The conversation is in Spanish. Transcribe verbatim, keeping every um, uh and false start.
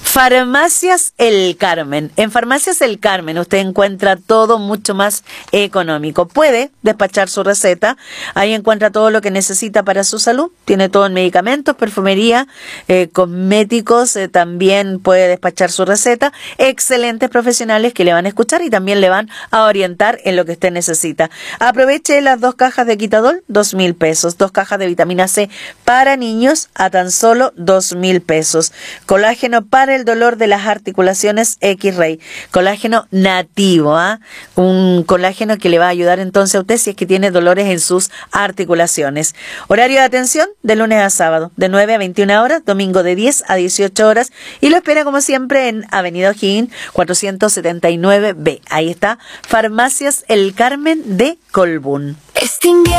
Farmacias El Carmen. En Farmacias El Carmen usted encuentra todo mucho más económico. Puede despachar su receta. Ahí encuentra todo lo que necesita para su salud. Tiene todo en medicamentos, perfumería, eh, cosméticos. Eh, también puede despachar su receta. Excelentes profesionales que le van a escuchar y también le van a orientar en lo que usted necesita. Aproveche las dos cajas de Quitadol, dos mil pesos. Dos cajas de vitamina C para niños a tan solo dos mil pesos. Colágeno para el dolor de las articulaciones X-Ray. Colágeno nativo, ¿ah? ¿eh? Un colágeno que le va a ayudar entonces a usted si es que tiene dolores en sus articulaciones. Horario de atención de lunes a sábado, de nueve a veintiuna horas, domingo de diez a dieciocho horas, y lo espera como siempre en Avenida O'Higgins cuatrocientos setenta y nueve B. Ahí está, Farmacias El Carmen de Colbún.